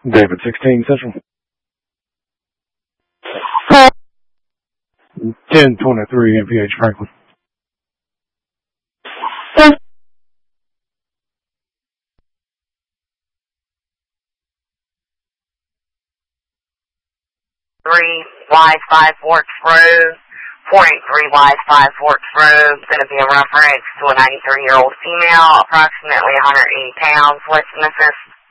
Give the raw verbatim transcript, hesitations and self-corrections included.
David sixteen Central. ten twenty-three M P H Franklin. Three Y five Forks Road, four eight three Y five Forks Road. Going to be a reference to a ninety-three year old female, approximately one hundred eighty pounds, West Memphis.